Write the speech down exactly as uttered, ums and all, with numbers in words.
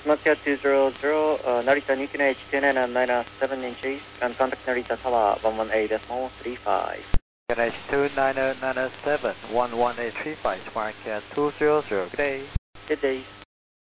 Smart two zero zero, uh, Narita Nikkei H two nine nine seven inches, and contact Narita Tower one one eight decimal three five. H two nine nine seven, one one eight three five, Smart two zero zero, good day. Good day.